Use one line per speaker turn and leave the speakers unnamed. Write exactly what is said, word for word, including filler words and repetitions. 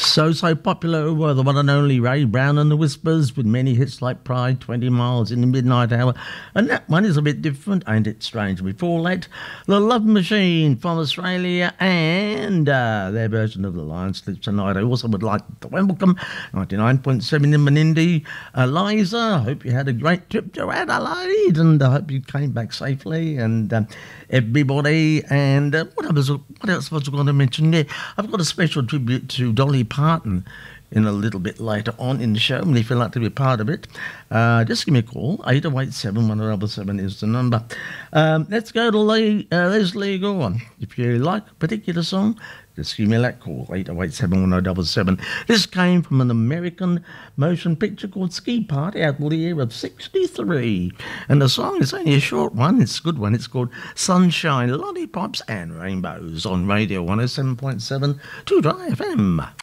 So, so popular were the one and only Ray Brown and the Whispers, with many hits like Pride, twenty miles in the Midnight Hour. And that one is a bit different, ain't it strange? Before that, The Love Machine from Australia and uh, their version of The Lion Sleeps Tonight. I also would like to welcome ninety-nine point seven in Menindee. Eliza, I hope you had a great trip to Adelaide, and I hope you came back safely. And um, everybody, and uh, what, else, what else was I going to mention there? I've got a special tribute to Dolly Parton in a little bit later on in the show, and if you'd like to be a part of it, uh, just give me a call. eight oh eight seven, one oh seven is the number. Um, let's go to Le- uh, Leslie Gorn. If you like a particular song, just give me that call, eight oh eight seven, one oh seven. This came from an American motion picture called Ski Party out of the year of sixty-three. And the song is only a short one. It's a good one. It's called Sunshine, Lollipops and Rainbows on Radio one oh seven point seven, two Dry F M.